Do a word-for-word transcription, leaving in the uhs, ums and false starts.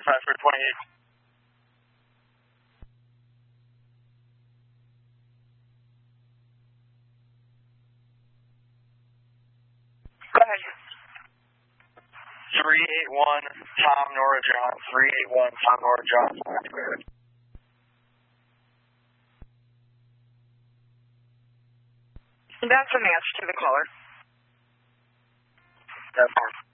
five for twenty-eight. Go ahead. three eight one, Tom Nora John. three eight one, Tom Nora John. That's a match to the caller. That's fine.